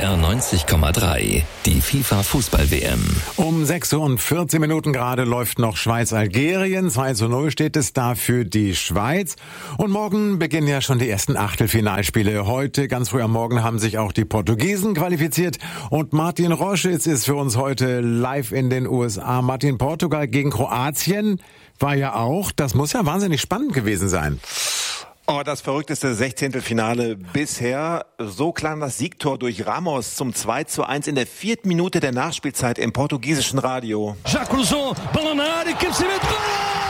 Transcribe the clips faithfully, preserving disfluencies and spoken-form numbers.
R neunzig Komma drei, die FIFA-Fußball-W M. Um sechs Uhr und vierzehn Minuten gerade läuft noch Schweiz-Algerien. zwei zu null steht es da für die Schweiz. Und morgen beginnen ja schon die ersten Achtelfinalspiele. Heute, ganz früh am Morgen, haben sich auch die Portugiesen qualifiziert. Und Martin Roschitz ist für uns heute live in den U S A. Martin, Portugal gegen Kroatien war ja auch, das muss ja wahnsinnig spannend gewesen sein. Oh, das verrückteste Sechzehntelfinale bisher. So klang das Siegtor durch Ramos zum zwei zu eins in der vierten Minute der Nachspielzeit im portugiesischen Radio. Já cruzou, bola na área, cabeceamento, gol!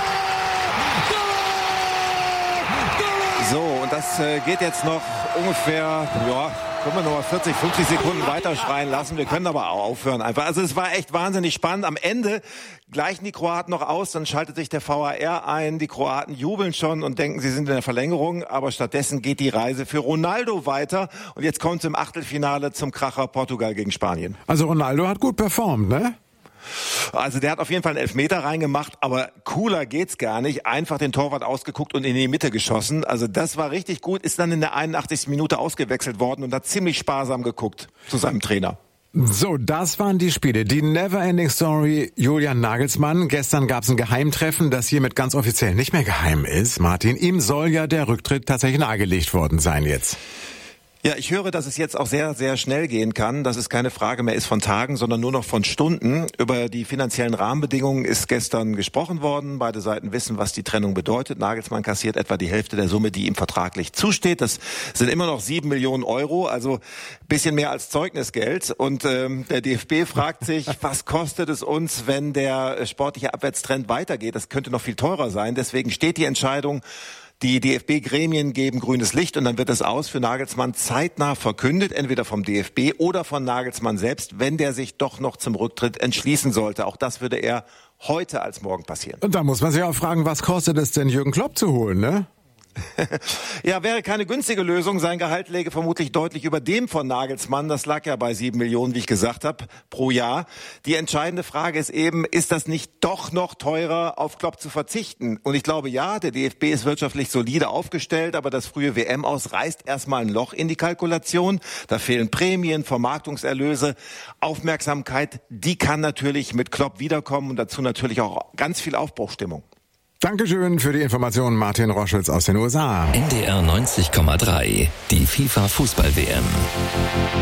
So, und das äh, geht jetzt noch ungefähr, ja, können wir noch mal vierzig, fünfzig Sekunden weiterschreien lassen. Wir können aber auch aufhören einfach. Also es war echt wahnsinnig spannend. Am Ende gleichen die Kroaten noch aus, dann schaltet sich der V A R ein. Die Kroaten jubeln schon und denken, sie sind in der Verlängerung. Aber stattdessen geht die Reise für Ronaldo weiter. Und jetzt kommt es im Achtelfinale zum Kracher Portugal gegen Spanien. Also Ronaldo hat gut performt, ne? Also der hat auf jeden Fall einen Elfmeter reingemacht, aber cooler geht's gar nicht. Einfach den Torwart ausgeguckt und in die Mitte geschossen. Also das war richtig gut, ist dann in der einundachtzigsten Minute ausgewechselt worden und hat ziemlich sparsam geguckt zu seinem Trainer. So, das waren die Spiele. Die Neverending Story Julian Nagelsmann. Gestern gab es ein Geheimtreffen, das hiermit ganz offiziell nicht mehr geheim ist. Martin, ihm soll ja der Rücktritt tatsächlich nahegelegt worden sein jetzt. Ja, ich höre, dass es jetzt auch sehr, sehr schnell gehen kann, dass es keine Frage mehr ist von Tagen, sondern nur noch von Stunden. Über die finanziellen Rahmenbedingungen ist gestern gesprochen worden. Beide Seiten wissen, was die Trennung bedeutet. Nagelsmann kassiert etwa die Hälfte der Summe, die ihm vertraglich zusteht. Das sind immer noch sieben Millionen Euro, also bisschen mehr als Zeugnisgeld. Und ähm, der D F B fragt sich, was kostet es uns, wenn der sportliche Abwärtstrend weitergeht? Das könnte noch viel teurer sein. Deswegen steht die Entscheidung. Die D F B-Gremien geben grünes Licht und dann wird das Aus für Nagelsmann zeitnah verkündet, entweder vom D F B oder von Nagelsmann selbst, wenn der sich doch noch zum Rücktritt entschließen sollte. Auch das würde er heute als morgen passieren. Und da muss man sich auch fragen, was kostet es denn, Jürgen Klopp zu holen, ne? Ja, wäre keine günstige Lösung. Sein Gehalt läge vermutlich deutlich über dem von Nagelsmann. Das lag ja bei sieben Millionen, wie ich gesagt habe, pro Jahr. Die entscheidende Frage ist eben, ist das nicht doch noch teurer, auf Klopp zu verzichten? Und ich glaube, ja, der D F B ist wirtschaftlich solide aufgestellt, aber das frühe W M-Aus reißt erstmal ein Loch in die Kalkulation. Da fehlen Prämien, Vermarktungserlöse, Aufmerksamkeit. Die kann natürlich mit Klopp wiederkommen und dazu natürlich auch ganz viel Aufbruchstimmung. Dankeschön für die Informationen, Martin Roschitz aus den U S A. N D R neunzig Komma drei, die FIFA-Fußball-W M.